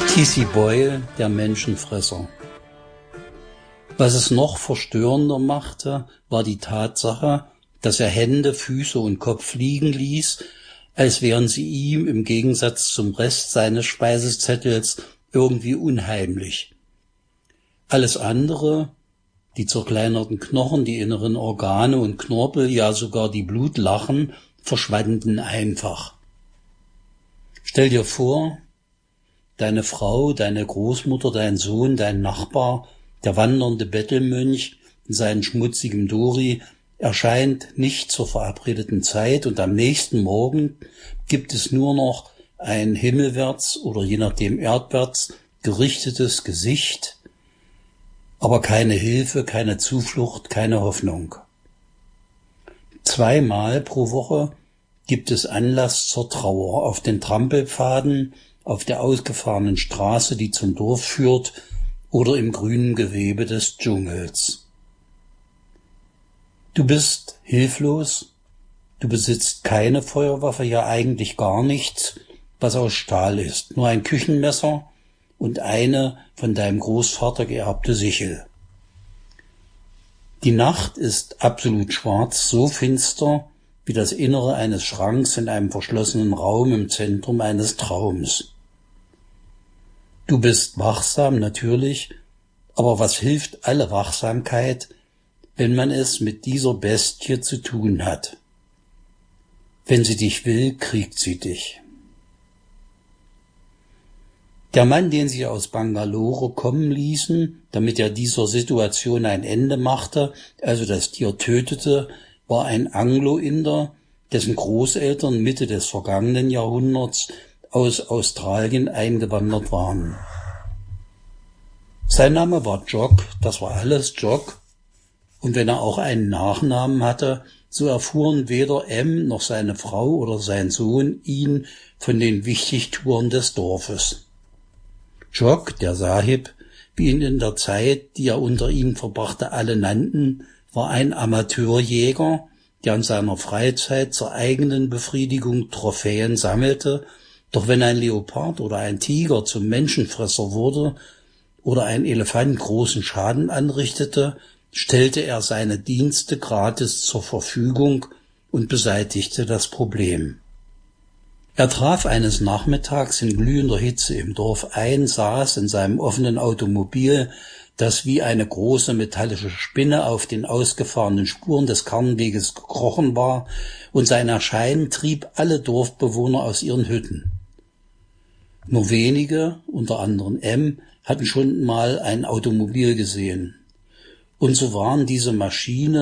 T.C. Boyle, der Menschenfresser. Was es noch verstörender machte, war die Tatsache, dass er Hände, Füße und Kopf liegen ließ, als wären sie ihm im Gegensatz zum Rest seines Speisezettels irgendwie unheimlich. Alles andere, die zerkleinerten Knochen, die inneren Organe und Knorpel, ja sogar die Blutlachen, verschwanden einfach. Stell dir vor, deine Frau, deine Großmutter, dein Sohn, dein Nachbar, der wandernde Bettelmönch in seinem schmutzigen Dori erscheint nicht zur verabredeten Zeit und am nächsten Morgen gibt es nur noch ein himmelwärts oder je nachdem erdwärts gerichtetes Gesicht, aber keine Hilfe, keine Zuflucht, keine Hoffnung. 2-mal pro Woche gibt es Anlass zur Trauer auf den Trampelpfaden, auf der ausgefahrenen Straße, die zum Dorf führt, oder im grünen Gewebe des Dschungels. Du bist hilflos, du besitzt keine Feuerwaffe, ja eigentlich gar nichts, was aus Stahl ist, nur ein Küchenmesser und eine von deinem Großvater geerbte Sichel. Die Nacht ist absolut schwarz, so finster wie das Innere eines Schranks in einem verschlossenen Raum im Zentrum eines Traums. Du bist wachsam, natürlich, aber was hilft alle Wachsamkeit, wenn man es mit dieser Bestie zu tun hat? Wenn sie dich will, kriegt sie dich. Der Mann, den sie aus Bangalore kommen ließen, damit er dieser Situation ein Ende machte, also das Tier tötete, war ein Anglo-Inder, dessen Großeltern Mitte des vergangenen Jahrhunderts aus Australien eingewandert waren. Sein Name war Jock, das war alles, Jock, und wenn er auch einen Nachnamen hatte, so erfuhren weder M noch seine Frau oder sein Sohn ihn von den Wichtigtuern des Dorfes. Jock, der Sahib, wie ihn in der Zeit, die er unter ihnen verbrachte, alle nannten, war ein Amateurjäger, der in seiner Freizeit zur eigenen Befriedigung Trophäen sammelte, doch wenn ein Leopard oder ein Tiger zum Menschenfresser wurde oder ein Elefant großen Schaden anrichtete, stellte er seine Dienste gratis zur Verfügung und beseitigte das Problem. Er traf eines Nachmittags in glühender Hitze im Dorf ein, saß in seinem offenen Automobil, das wie eine große metallische Spinne auf den ausgefahrenen Spuren des Kernweges gekrochen war, und sein Erscheinen trieb alle Dorfbewohner aus ihren Hütten. Nur wenige, unter anderem M, hatten schon mal ein Automobil gesehen. Und so waren diese Maschine